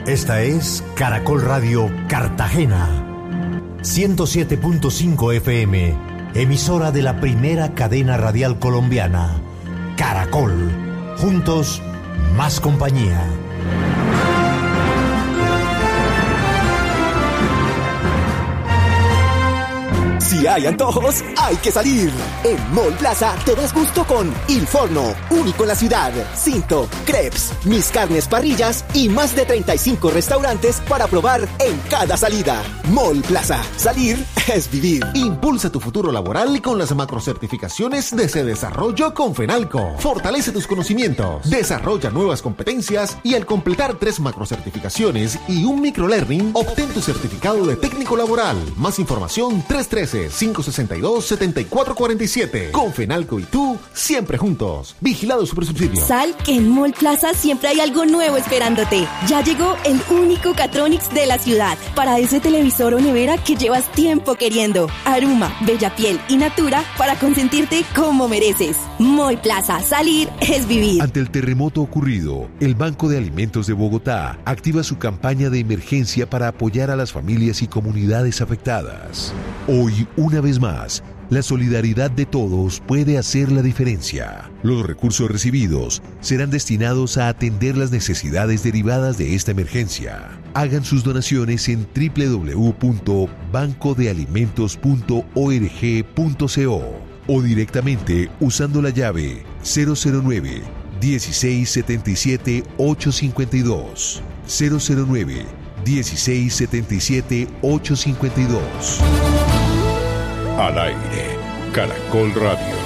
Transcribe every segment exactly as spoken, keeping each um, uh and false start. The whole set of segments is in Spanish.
Esta es Caracol Radio Cartagena, ciento siete punto cinco F M, emisora de la primera cadena radial colombiana. Caracol, juntos, más compañía. Si hay antojos, hay que salir. En Mall Plaza te das gusto con Il Forno, único en la ciudad. Cinto, crepes, Mis Carnes Parrillas y más de treinta y cinco restaurantes para probar en cada salida. Mall Plaza, salir es vivir. Impulsa tu futuro laboral con las macrocertificaciones de Se Desarrollo con Fenalco. Fortalece tus conocimientos, desarrolla nuevas competencias y al completar tres macrocertificaciones y un microlearning, obtén tu certificado de técnico laboral. Más información tres uno tres, cinco seis dos, siete cuatro cuatro siete. Con Fenalco y tú, siempre juntos. Vigilado Supersubsidio. Sal que en Mall Plaza siempre hay algo nuevo esperándote. Ya llegó el único Catronics de la ciudad. Para ese televisor o nevera que llevas tiempo queriendo. Aruma, Bellapiel y Natura para consentirte como mereces. Mall Plaza, salir es vivir. Ante el terremoto ocurrido, el Banco de Alimentos de Bogotá activa su campaña de emergencia para apoyar a las familias y comunidades afectadas. Hoy, una vez más, la solidaridad de todos puede hacer la diferencia. Los recursos recibidos serán destinados a atender las necesidades derivadas de esta emergencia. Hagan sus donaciones en doble u doble u doble u punto banco de alimentos punto org punto co o directamente usando la llave cero cero nueve, dieciséis setenta y siete, ochocientos cincuenta y dos. cero cero nueve, dieciséis setenta y siete, ochocientos cincuenta y dos. Al aire, Caracol Radio.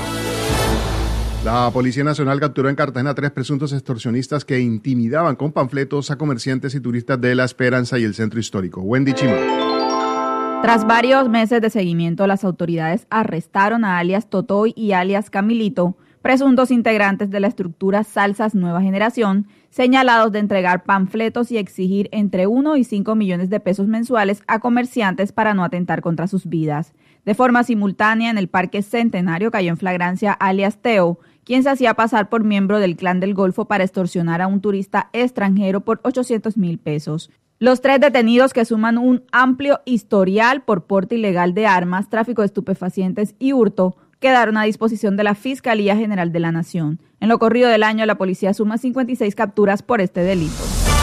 La Policía Nacional capturó en Cartagena tres presuntos extorsionistas que intimidaban con panfletos a comerciantes y turistas de La Esperanza y el Centro Histórico. Wendy Chima. Tras varios meses de seguimiento, las autoridades arrestaron a alias Totoy y alias Camilito, presuntos integrantes de la estructura Salsas Nueva Generación, señalados de entregar panfletos y exigir entre uno y cinco millones de pesos mensuales a comerciantes para no atentar contra sus vidas. De forma simultánea, en el Parque Centenario cayó en flagrancia alias Teo, quien se hacía pasar por miembro del Clan del Golfo para extorsionar a un turista extranjero por ochocientos mil pesos. Los tres detenidos, que suman un amplio historial por porte ilegal de armas, tráfico de estupefacientes y hurto, quedaron a disposición de la Fiscalía General de la Nación. En lo corrido del año, la policía suma cincuenta y seis capturas por este delito.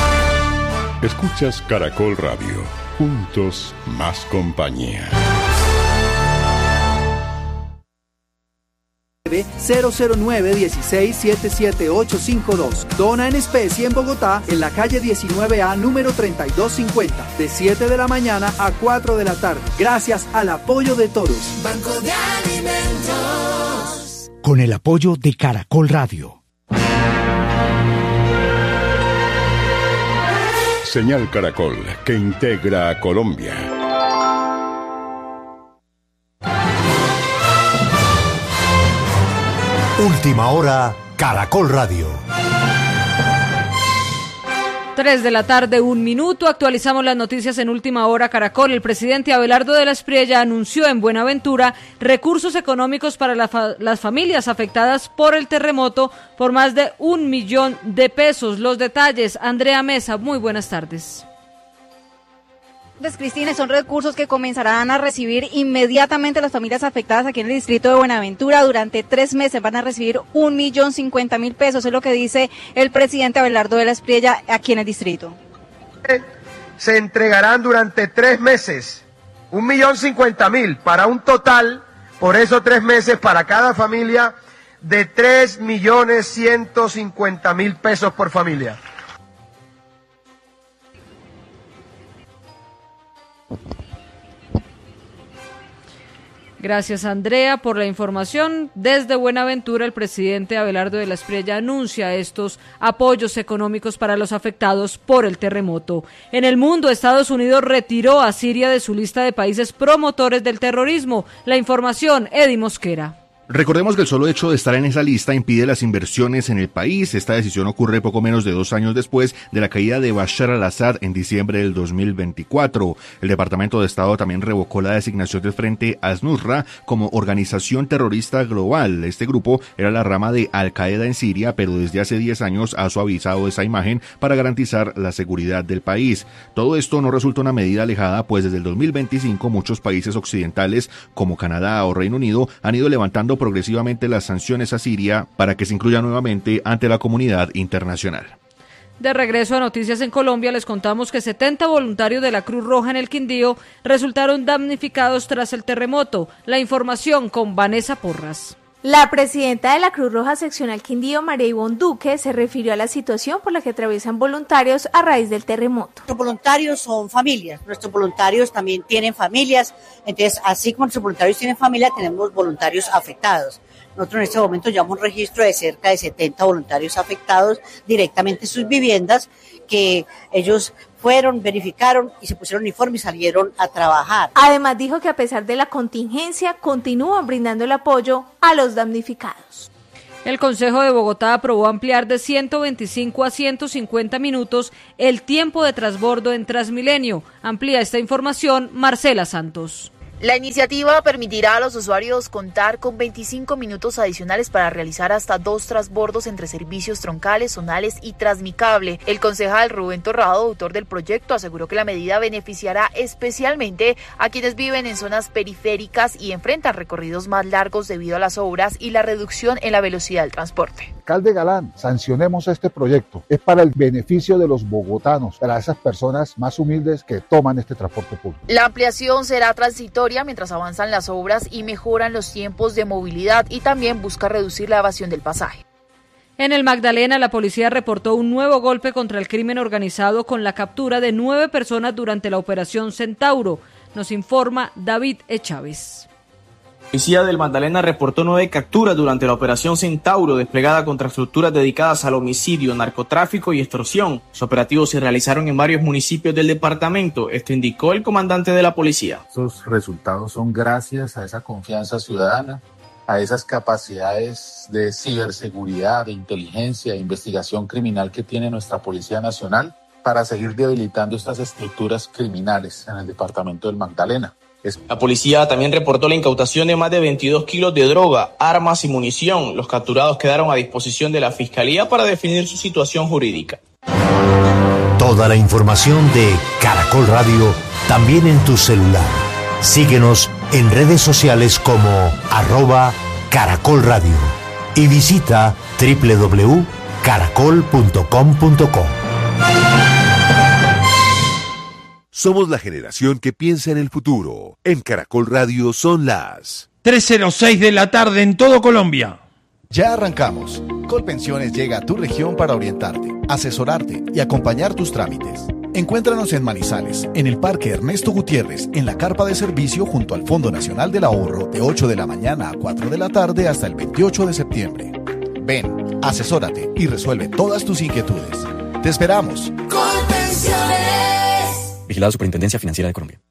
Escuchas Caracol Radio. Juntos, más compañía. cero cero nueve, dieciséis, setenta y siete, ochocientos cincuenta y dos. Dona en especie en Bogotá, en la calle diecinueve A, número treinta y dos cincuenta, de siete de la mañana a cuatro de la tarde. Gracias al apoyo de todos. Banco de Alimentos. Con el apoyo de Caracol Radio. Señal Caracol, que integra a Colombia. Última hora, Caracol Radio. Tres de la tarde, un minuto. Actualizamos las noticias en Última Hora Caracol. El presidente Abelardo de la Espriella anunció en Buenaventura recursos económicos para la fa- las familias afectadas por el terremoto por más de un millón de pesos. Los detalles, Andrea Mesa, muy buenas tardes. Cristina, son recursos que comenzarán a recibir inmediatamente las familias afectadas aquí en el distrito de Buenaventura. Durante tres meses van a recibir un millón cincuenta mil pesos, es lo que dice el presidente Abelardo de la Espriella aquí en el distrito. Se entregarán durante tres meses un millón cincuenta mil para un total, por esos tres meses, para cada familia, de tres millones ciento cincuenta mil pesos por familia. Gracias, Andrea, por la información. Desde Buenaventura, el presidente Abelardo de la Espriella anuncia estos apoyos económicos para los afectados por el terremoto. En el mundo, Estados Unidos retiró a Siria de su lista de países promotores del terrorismo. La información, Eddie Mosquera. Recordemos que el solo hecho de estar en esa lista impide las inversiones en el país. Esta decisión ocurre poco menos de dos años después de la caída de Bashar al-Assad en diciembre del dos mil veinticuatro. El Departamento de Estado también revocó la designación del Frente Al-Nusra como organización terrorista global. Este grupo era la rama de Al-Qaeda en Siria, pero desde hace diez años ha suavizado esa imagen para garantizar la seguridad del país. Todo esto no resulta una medida alejada, pues desde el dos mil veinticinco muchos países occidentales como Canadá o Reino Unido han ido levantando progresivamente las sanciones a Siria para que se incluya nuevamente ante la comunidad internacional. De regreso a Noticias en Colombia, les contamos que setenta voluntarios de la Cruz Roja en el Quindío resultaron damnificados tras el terremoto. La información con Vanessa Porras. La presidenta de la Cruz Roja Seccional Quindío, María Ivonne Duque, se refirió a la situación por la que atraviesan voluntarios a raíz del terremoto. Nuestros voluntarios son familias, nuestros voluntarios también tienen familias, entonces así como nuestros voluntarios tienen familia, tenemos voluntarios afectados. Nosotros en este momento llevamos un registro de cerca de setenta voluntarios afectados directamente en sus viviendas, que ellos fueron, verificaron y se pusieron uniforme y salieron a trabajar. Además dijo que a pesar de la contingencia, continúan brindando el apoyo a los damnificados. El Consejo de Bogotá aprobó ampliar de ciento veinticinco a ciento cincuenta minutos el tiempo de transbordo en Transmilenio. Amplía esta información Marcela Santos. La iniciativa permitirá a los usuarios contar con veinticinco minutos adicionales para realizar hasta dos transbordos entre servicios troncales, zonales y Transmicable. El concejal Rubén Torrado, autor del proyecto, aseguró que la medida beneficiará especialmente a quienes viven en zonas periféricas y enfrentan recorridos más largos debido a las obras y la reducción en la velocidad del transporte. Alcalde Galán, sancionemos este proyecto. Es para el beneficio de los bogotanos, para esas personas más humildes que toman este transporte público. La ampliación será transitoria mientras avanzan las obras y mejoran los tiempos de movilidad y también busca reducir la evasión del pasaje. En el Magdalena, la policía reportó un nuevo golpe contra el crimen organizado con la captura de nueve personas durante la operación Centauro. Nos informa David E. Chávez. La policía del Magdalena reportó nueve capturas durante la operación Centauro, desplegada contra estructuras dedicadas al homicidio, narcotráfico y extorsión. Los operativos se realizaron en varios municipios del departamento. Esto indicó el comandante de la policía. Estos resultados son gracias a esa confianza ciudadana, a esas capacidades de ciberseguridad, de inteligencia e investigación criminal que tiene nuestra Policía Nacional para seguir debilitando estas estructuras criminales en el departamento del Magdalena. La policía también reportó la incautación de más de veintidós kilos de droga, armas y munición. Los capturados quedaron a disposición de la Fiscalía para definir su situación jurídica. Toda la información de Caracol Radio también en tu celular. Síguenos en redes sociales como arroba Caracol Radio y visita doble u doble u doble u punto caracol punto com punto co. Somos la generación que piensa en el futuro. En Caracol Radio son las tres cero seis de la tarde en todo Colombia. Ya arrancamos. Colpensiones llega a tu región para orientarte, asesorarte y acompañar tus trámites. Encuéntranos en Manizales, en el Parque Ernesto Gutiérrez, en la carpa de servicio junto al Fondo Nacional del Ahorro, de ocho de la mañana a cuatro de la tarde hasta el veintiocho de septiembre. Ven, asesórate y resuelve todas tus inquietudes. ¡Te esperamos! Colpensiones. Vigilado Superintendencia Financiera de Colombia.